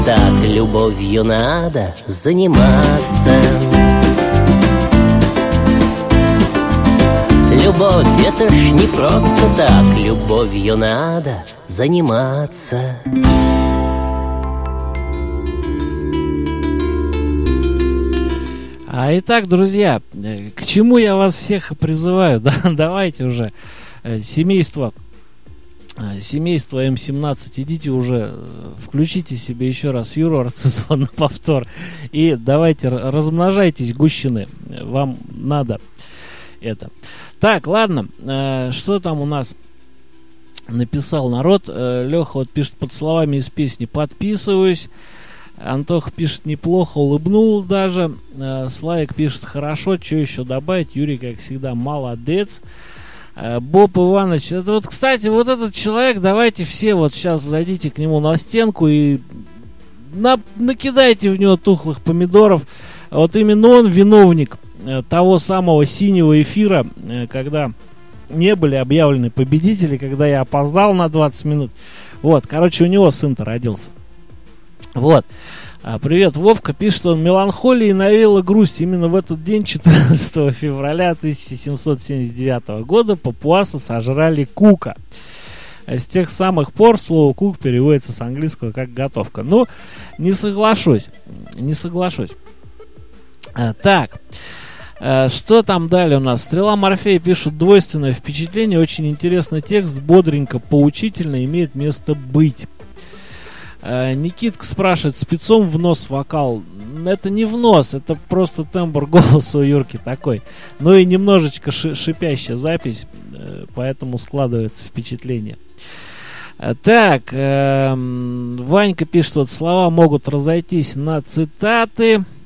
Так любовью надо заниматься. Любовь — это ж не просто так, любовью надо заниматься. Итак, друзья, к чему я вас всех призываю? Да, давайте уже, семейство М17, идите уже, включите себе еще раз фюрер сезон на повтор и давайте размножайтесь, гущины, вам надо это. Так, ладно, что там у нас написал народ? Леха вот пишет под словами из песни «Подписываюсь». Антох пишет неплохо, улыбнул даже. Славик пишет хорошо, что еще добавить? Юрий, как всегда, молодец. Боб Иванович, это вот, кстати, вот этот человек, давайте все вот сейчас зайдите к нему на стенку и накидайте в него тухлых помидоров. Вот именно он виновник того самого синего эфира, когда не были объявлены победители, когда я опоздал на 20 минут. Вот, короче, у него сын-то родился. Вот. Привет, Вовка пишет, что он меланхолии навеяла грусть. Именно в этот день, 14 февраля 1779 года, папуасы сожрали кука. С тех самых пор слово кук переводится с английского как готовка. Ну, не соглашусь. Так, что там далее у нас? Стрела Морфея пишет: двойственное впечатление, очень интересный текст, бодренько, поучительно, имеет место быть. Никитка спрашивает: спецом в нос вокал? Это не в нос, это просто тембр голоса у Юрки такой. Ну и немножечко шипящая запись, поэтому складывается впечатление. Так, Ванька пишет, вот слова могут разойтись на цитаты.